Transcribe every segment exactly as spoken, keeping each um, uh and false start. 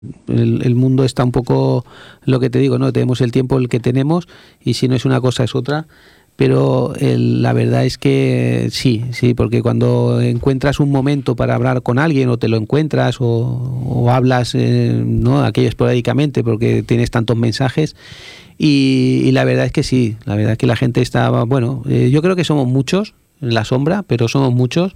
El, el mundo está un poco, lo que te digo, ¿no? Tenemos el tiempo el que tenemos y si no es una cosa es otra. Pero el, la verdad es que sí, sí, porque cuando encuentras un momento para hablar con alguien o te lo encuentras o, o hablas, eh, ¿no? Aquello esporádicamente porque tienes tantos mensajes y, y la verdad es que sí, la verdad es que la gente está, bueno, eh, yo creo que somos muchos en la sombra, pero somos muchos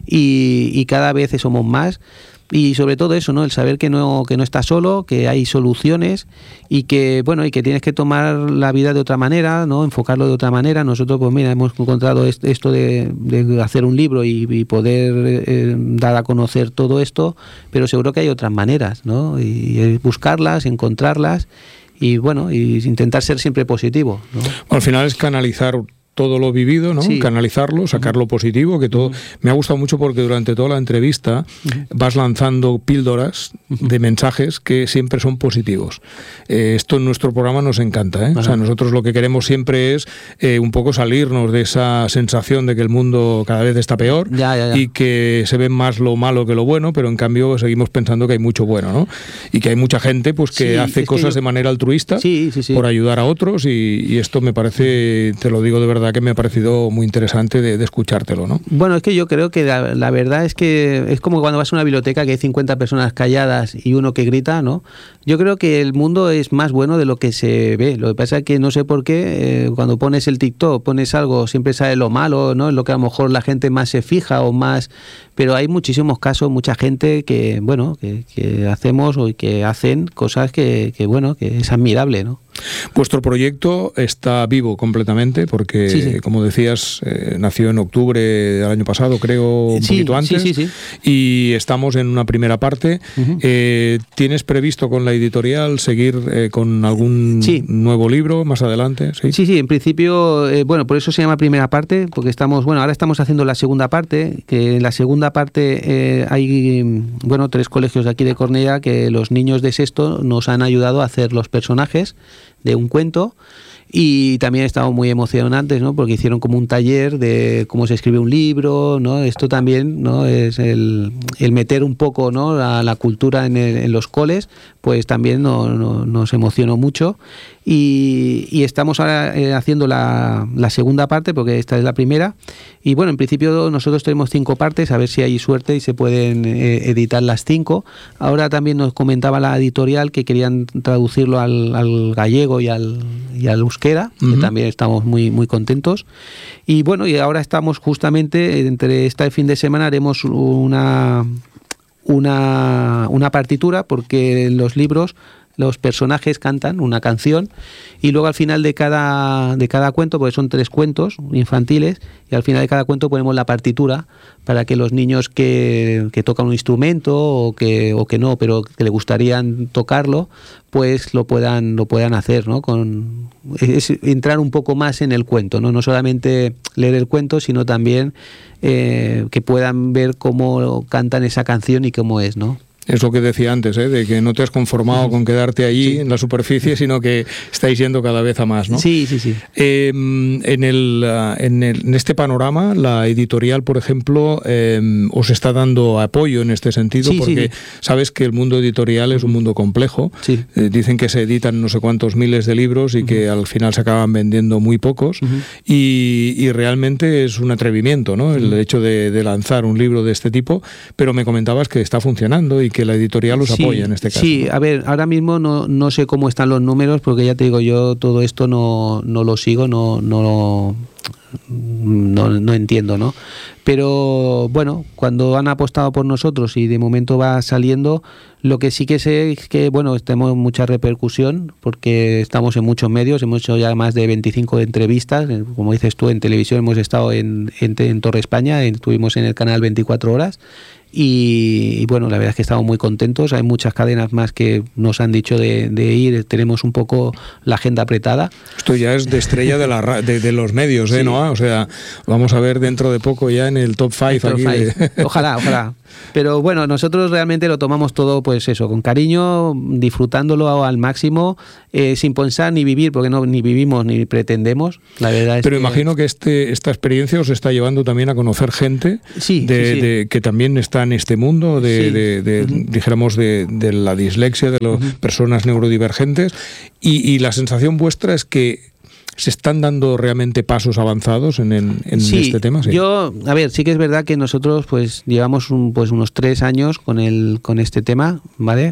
y, y cada vez somos más. Y sobre todo eso, ¿no? El saber que no que no estás solo, que hay soluciones y que bueno y que tienes que tomar la vida de otra manera, ¿no? Enfocarlo de otra manera. Nosotros, pues mira, hemos encontrado esto de, de hacer un libro y, y poder eh, dar a conocer todo esto, pero seguro que hay otras maneras, ¿no? Y, y buscarlas, encontrarlas y bueno, y intentar ser siempre positivo, ¿no? Al final es canalizar todo lo vivido, ¿no? Sí. Canalizarlo, sacar lo positivo, que todo... Uh-huh. Me ha gustado mucho porque durante toda la entrevista uh-huh. vas lanzando píldoras uh-huh. de mensajes que siempre son positivos. Eh, esto en nuestro programa nos encanta, ¿eh? Uh-huh. O sea, nosotros lo que queremos siempre es eh, un poco salirnos de esa sensación de que el mundo cada vez está peor ya, ya, ya. y que se ve más lo malo que lo bueno, pero en cambio seguimos pensando que hay mucho bueno, ¿no? Y que hay mucha gente pues que sí, hace cosas que yo... de manera altruista sí, sí, sí. por ayudar a otros y, y esto me parece, te lo digo de verdad, que me ha parecido muy interesante de, de escuchártelo, ¿no? Bueno, es que yo creo que la, la verdad es que es como cuando vas a una biblioteca que hay cincuenta personas calladas y uno que grita, ¿no? Yo creo que el mundo es más bueno de lo que se ve. Lo que pasa es que no sé por qué, eh, cuando pones el TikTok, pones algo, siempre sale lo malo, ¿no? Es lo que a lo mejor la gente más se fija o más... Pero hay muchísimos casos, mucha gente que, bueno, que, que hacemos o que hacen cosas que, que, bueno, que es admirable, ¿no? Vuestro proyecto está vivo completamente porque, sí, sí. como decías, eh, nació en octubre del año pasado, creo, un sí, poquito antes, sí, sí, sí. y estamos en una primera parte. Uh-huh. Eh, ¿Tienes previsto con la editorial seguir eh, con algún sí. nuevo libro más adelante? Sí, sí, sí, en principio, eh, bueno, por eso se llama primera parte, porque estamos, bueno, ahora estamos haciendo la segunda parte, que en la segunda parte eh, hay, bueno, tres colegios de aquí de Cornellà que los niños de sexto nos han ayudado a hacer los personajes de un cuento y también estamos muy emocionantes, ¿no? Porque hicieron como un taller de cómo se escribe un libro, ¿no? Esto también, ¿no? Es el, el meter un poco, ¿no? la, la cultura en, el, en los coles, pues también no, no, nos emocionó mucho y, y estamos ahora eh, haciendo la, la segunda parte porque esta es la primera y bueno, en principio nosotros tenemos cinco partes, a ver si hay suerte y se pueden eh, editar las cinco. Ahora también nos comentaba la editorial que querían traducirlo al, al gallego y al, y al euskera, uh-huh. que también estamos muy, muy contentos. Y bueno, y ahora estamos justamente, entre este fin de semana haremos una, una, una partitura porque en los libros los personajes cantan una canción y luego al final de cada de cada cuento, porque son tres cuentos infantiles, y al final de cada cuento ponemos la partitura para que los niños que, que tocan un instrumento o que o que no, pero que le gustarían tocarlo, pues lo puedan lo puedan hacer, ¿no? Con es entrar un poco más en el cuento, no no solamente leer el cuento, sino también eh, que puedan ver cómo cantan esa canción y cómo es, ¿no? Es lo que decía antes, ¿eh? De que no te has conformado con quedarte allí sí. en la superficie, sino que estáis yendo cada vez a más, ¿no? Sí, sí, sí. Eh, en, el, en, el, en este panorama, la editorial, por ejemplo, eh, os está dando apoyo en este sentido, sí, porque sí, sí. sabes que el mundo editorial es un mundo complejo. Sí. Eh, dicen que se editan no sé cuántos miles de libros y uh-huh. que al final se acaban vendiendo muy pocos. Uh-huh. y, y realmente es un atrevimiento, ¿no? El uh-huh. hecho de, de lanzar un libro de este tipo, pero me comentabas que está funcionando y que que la editorial os sí, apoya en este caso. Sí, a ver, ahora mismo no, no sé cómo están los números, porque ya te digo, yo todo esto no, no lo sigo, no, no, no, no entiendo, ¿no? Pero bueno, cuando han apostado por nosotros y de momento va saliendo, lo que sí que sé es que, bueno, tenemos mucha repercusión porque estamos en muchos medios, hemos hecho ya más de veinticinco entrevistas, como dices tú, en televisión hemos estado en, en, en Torre España, estuvimos en el canal veinticuatro horas. Y, y bueno, la verdad es que estamos muy contentos. Hay muchas cadenas más que nos han dicho de, de ir. Tenemos un poco la agenda apretada. Esto ya es de estrella de, la, de, de los medios, premios, ¿eh, sí. Noa? O sea, vamos a ver dentro de poco ya en el top cinco aquí. Five. De... Ojalá, ojalá. Pero bueno, nosotros realmente lo tomamos todo, pues eso, con cariño, disfrutándolo al máximo, eh, sin pensar ni vivir, porque no ni vivimos ni pretendemos. La verdad es Pero que... imagino que este esta experiencia os está llevando también a conocer gente sí, de, sí, sí. De, que también está en este mundo de, sí. de, de uh-huh. dijéramos, de, de la dislexia, de las uh-huh. personas neurodivergentes, y, y la sensación vuestra es que ¿se están dando realmente pasos avanzados en, en, en sí, este tema? Sí, yo, a ver, sí que es verdad que nosotros pues llevamos un, pues unos tres años con el con este tema, ¿vale?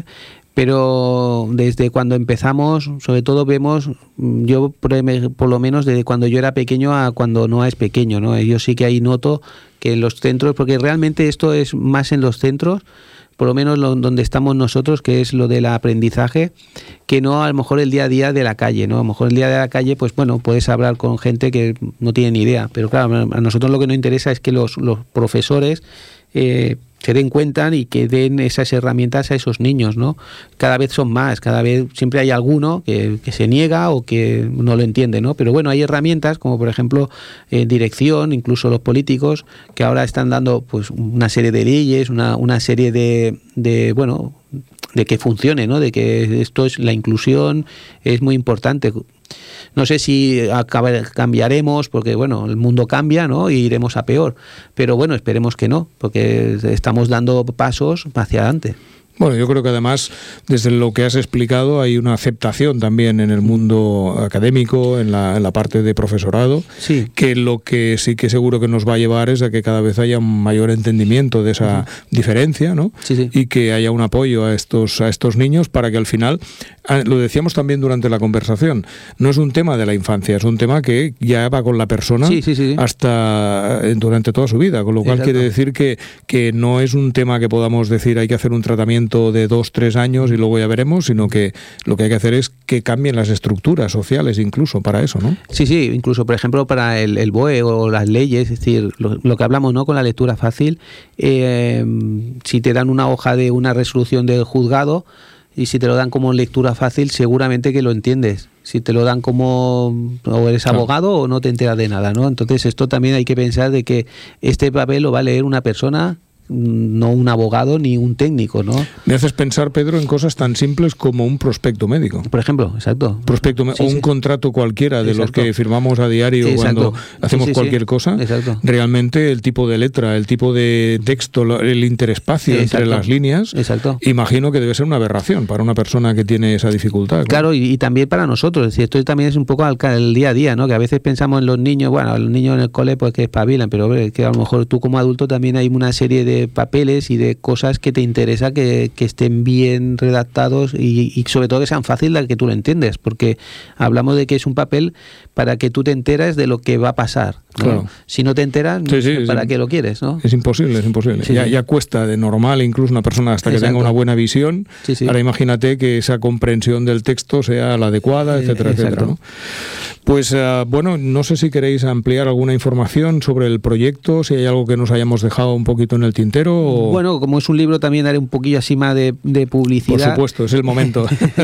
Pero desde cuando empezamos, sobre todo vemos, yo por, por lo menos desde cuando yo era pequeño a cuando Noa es pequeño, ¿no? Yo sí que ahí noto que en los centros, porque realmente esto es más en los centros, por lo menos lo, donde estamos nosotros, que es lo del aprendizaje, que no a lo mejor el día a día de la calle, ¿no? A lo mejor el día de la calle, pues bueno, puedes hablar con gente que no tiene ni idea, pero claro, a nosotros lo que nos interesa es que los, los profesores eh, se den cuenta y que den esas herramientas a esos niños, ¿no? Cada vez son más, cada vez siempre hay alguno que, que se niega o que no lo entiende, ¿no? Pero bueno, hay herramientas como por ejemplo eh, dirección, incluso los políticos, que ahora están dando pues una serie de leyes, una, una serie de, de, bueno, de que funcione, ¿no? De que esto es la inclusión, es muy importante. No sé si cambiaremos, porque bueno, el mundo cambia, ¿no? Y iremos a peor. Pero bueno, esperemos que no, porque estamos dando pasos hacia adelante. Bueno, yo creo que además, desde lo que has explicado, hay una aceptación también en el mundo académico, en la, en la parte de profesorado, sí. que lo que sí que seguro que nos va a llevar es a que cada vez haya un mayor entendimiento de esa uh-huh. diferencia, ¿no? Sí, sí. Y que haya un apoyo a estos, a estos niños para que al final, lo decíamos también durante la conversación, no es un tema de la infancia, es un tema que ya va con la persona sí, sí, sí. hasta durante toda su vida, con lo cual Exacto. quiere decir que, que no es un tema que podamos decir hay que hacer un tratamiento de dos, tres años y luego ya veremos, sino que lo que hay que hacer es que cambien las estructuras sociales incluso para eso, ¿no? Sí, sí, incluso por ejemplo para el, el B O E o las leyes, es decir, lo, lo que hablamos, ¿no? Con la lectura fácil, eh, si te dan una hoja de una resolución del juzgado y si te lo dan como lectura fácil, seguramente que lo entiendes. Si te lo dan como o eres claro. abogado o no te enteras de nada, ¿no? Entonces esto también hay que pensar de que este papel lo va a leer una persona, no un abogado ni un técnico, ¿no? Me haces pensar, Pedro, en cosas tan simples como un prospecto médico. Por ejemplo, exacto. Prospecto sí, o un sí. contrato cualquiera de exacto. los que firmamos a diario exacto. cuando hacemos sí, sí, cualquier sí. cosa. Exacto. Realmente el tipo de letra, el tipo de texto, el interespacio exacto. entre las líneas, exacto. imagino que debe ser una aberración para una persona que tiene esa dificultad. ¿no? Claro, y, y también para nosotros. Es decir, esto también es un poco al, el día a día, ¿no? Que a veces pensamos en los niños, bueno, los niños en el cole pues que espabilan, pero es que a lo mejor tú como adulto también hay una serie de papeles y de cosas que te interesa que, que estén bien redactados y, y sobre todo que sean fáciles de que tú lo entiendes, porque hablamos de que es un papel para que tú te enteras de lo que va a pasar, ¿no? Claro. Si no te enteras, sí, sí, ¿para sí. qué lo quieres? ¿No? Es imposible, es imposible. Sí, ya, sí. ya cuesta de normal incluso una persona hasta que Exacto. tenga una buena visión. Sí, sí. Ahora imagínate que esa comprensión del texto sea la adecuada, etcétera, Exacto. etcétera, ¿no? Pues uh, bueno, no sé si queréis ampliar alguna información sobre el proyecto, si hay algo que nos hayamos dejado un poquito en el tintero. O... Bueno, como es un libro también haré un poquillo así más de, de publicidad. Por supuesto, es el momento.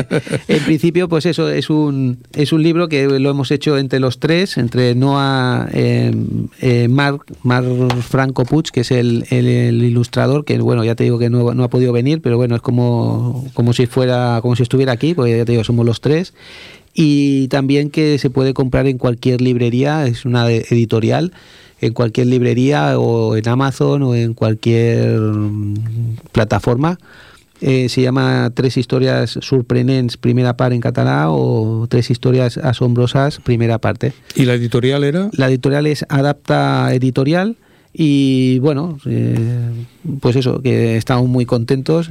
En principio, pues eso, es un es un libro que lo hemos hecho entre los tres, entre Noa, eh, eh, Marc, Marc Franco Puig, que es el, el, el ilustrador, que bueno, ya te digo que no, no ha podido venir, pero bueno, es como, como si fuera, como si estuviera aquí, porque ya te digo, somos los tres. Y también que se puede comprar en cualquier librería, es una editorial, en cualquier librería o en Amazon o en cualquier plataforma. Eh, se llama Tres historias sorprenents, primera part en catalán, o Tres historias asombrosas, primera parte. ¿Y la editorial era? La editorial es Adapta Editorial y bueno, eh, pues eso, que estamos muy contentos.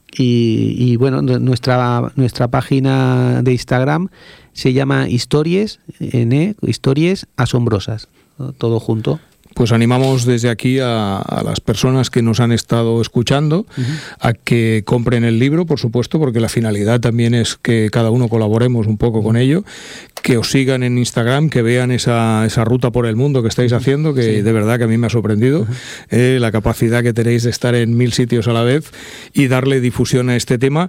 Y, y bueno, nuestra nuestra página de Instagram se llama Historias, N, Historias Asombrosas, ¿no? Todo junto. Pues animamos desde aquí a, a las personas que nos han estado escuchando uh-huh. a que compren el libro, por supuesto, porque la finalidad también es que cada uno colaboremos un poco con ello, que os sigan en Instagram, que vean esa, esa ruta por el mundo que estáis haciendo, que sí. de verdad que a mí me ha sorprendido, uh-huh. eh, la capacidad que tenéis de estar en mil sitios a la vez y darle difusión a este tema.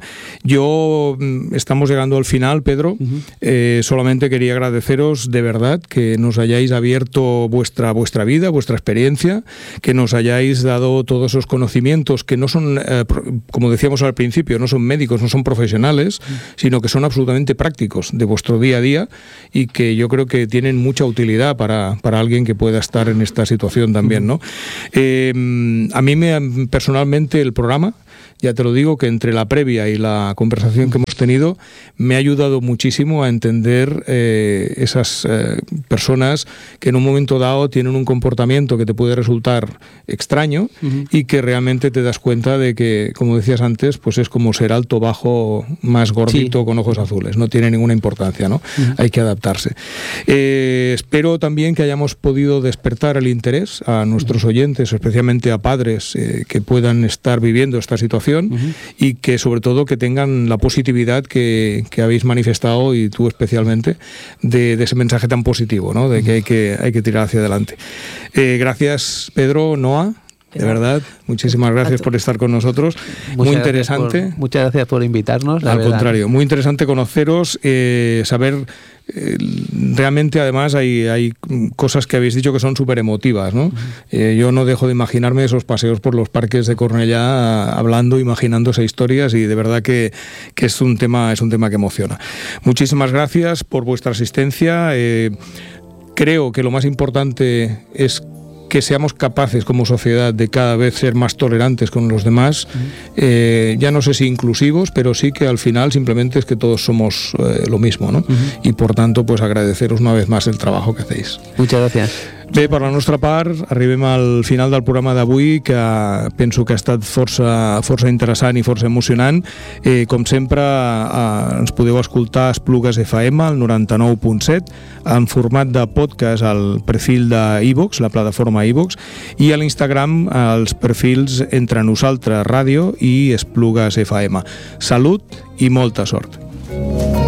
Yo, estamos llegando al final, Pedro, uh-huh. eh, solamente quería agradeceros de verdad que nos hayáis abierto vuestra, vuestra vida, vuestra experiencia, que nos hayáis dado todos esos conocimientos que no son, eh, como decíamos al principio, no son médicos, no son profesionales, uh-huh. sino que son absolutamente prácticos de vuestro día a día y que yo creo que tienen mucha utilidad para, para alguien que pueda estar en esta situación también, ¿no? Eh, a mí me, personalmente el programa, ya te lo digo, que entre la previa y la conversación que hemos tenido me ha ayudado muchísimo a entender eh, esas eh, personas que en un momento dado tienen un comportamiento que te puede resultar extraño uh-huh. y que realmente te das cuenta de que, como decías antes, pues es como ser alto, bajo, más gordito, sí. con ojos azules. No tiene ninguna importancia, ¿no? Uh-huh. Hay que adaptarse. Eh, espero también que hayamos podido despertar el interés a nuestros oyentes, especialmente a padres eh, que puedan estar viviendo esta situación. Uh-huh. Y que sobre todo que tengan la positividad que, que habéis manifestado, y tú especialmente, de, de ese mensaje tan positivo, ¿no? De que hay que, hay que tirar hacia adelante. Eh, gracias, Pedro, Noa. De verdad, muchísimas gracias por estar con nosotros. Muchas muy interesante. Por, muchas gracias por invitarnos. La Al verdad. contrario, muy interesante conoceros, eh, saber... Eh, realmente además hay, hay cosas que habéis dicho que son súper emotivas, ¿no? Uh-huh. Eh, yo no dejo de imaginarme esos paseos por los parques de Cornellá hablando, imaginándose historias, y de verdad que, que es un tema, es un tema que emociona. Muchísimas gracias por vuestra asistencia. Eh, creo que lo más importante es que seamos capaces como sociedad de cada vez ser más tolerantes con los demás, uh-huh. eh, ya no sé si inclusivos, pero sí que al final simplemente es que todos somos eh, lo mismo, ¿no? Uh-huh. Y por tanto, pues agradeceros una vez más el trabajo que hacéis. Muchas gracias. Bé, per la nostra part, arribem al final del programa d'avui, que penso que ha estat força, força interessant i força emocionant. Eh, com sempre, eh, ens podeu escoltar a Esplugues F M, al noranta-nou punt set, en format de podcast al perfil d'iVox, la plataforma iVox, i a l'Instagram els perfils Entre Nosaltres Ràdio i Esplugues F M. Salut i molta sort.